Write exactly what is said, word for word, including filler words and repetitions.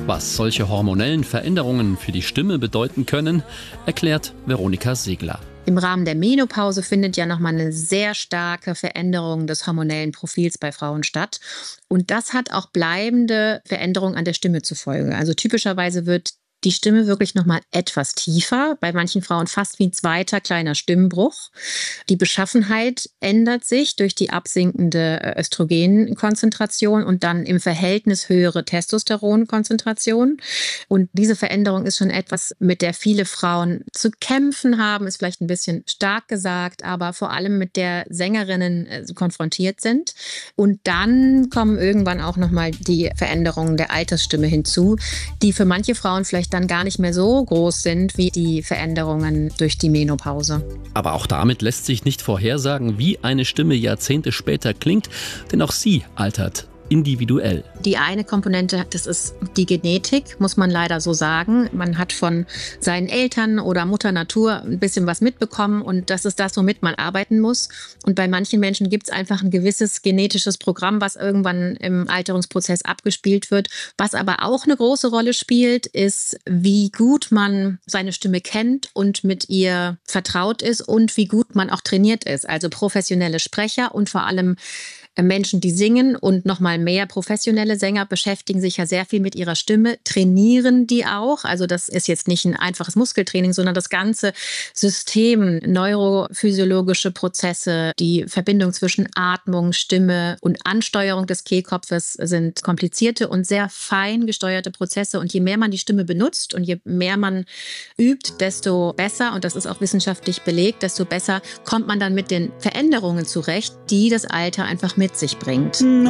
Was solche hormonellen Veränderungen für die Stimme bedeuten können, erklärt Veronika Segler. Im Rahmen der Menopause findet ja nochmal eine sehr starke Veränderung des hormonellen Profils bei Frauen statt. Und das hat auch bleibende Veränderungen an der Stimme zur Folge. Also typischerweise wird die Stimme wirklich nochmal etwas tiefer, bei manchen Frauen fast wie ein zweiter kleiner Stimmbruch. Die Beschaffenheit ändert sich durch die absinkende Östrogenkonzentration und dann im Verhältnis höhere Testosteronkonzentration. Und diese Veränderung ist schon etwas, mit der viele Frauen zu kämpfen haben, ist vielleicht ein bisschen stark gesagt, aber vor allem mit der Sängerinnen konfrontiert sind. Und dann kommen irgendwann auch nochmal die Veränderungen der Altersstimme hinzu, die für manche Frauen vielleicht dann gar nicht mehr so groß sind wie die Veränderungen durch die Menopause. Aber auch damit lässt sich nicht vorhersagen, wie eine Stimme Jahrzehnte später klingt, denn auch sie altert individuell. Die eine Komponente, das ist die Genetik, muss man leider so sagen. Man hat von seinen Eltern oder Mutter Natur ein bisschen was mitbekommen und das ist das, womit man arbeiten muss. Und bei manchen Menschen gibt es einfach ein gewisses genetisches Programm, was irgendwann im Alterungsprozess abgespielt wird. Was aber auch eine große Rolle spielt, ist, wie gut man seine Stimme kennt und mit ihr vertraut ist und wie gut man auch trainiert ist. Also professionelle Sprecher und vor allem Menschen, die singen und noch mal mehr professionelle Sänger beschäftigen sich ja sehr viel mit ihrer Stimme, trainieren die auch. Also das ist jetzt nicht ein einfaches Muskeltraining, sondern das ganze System, neurophysiologische Prozesse, die Verbindung zwischen Atmung, Stimme und Ansteuerung des Kehlkopfes sind komplizierte und sehr fein gesteuerte Prozesse. Und je mehr man die Stimme benutzt und je mehr man übt, desto besser, und das ist auch wissenschaftlich belegt, desto besser kommt man dann mit den Veränderungen zurecht, die das Alter einfach mit sich bringt.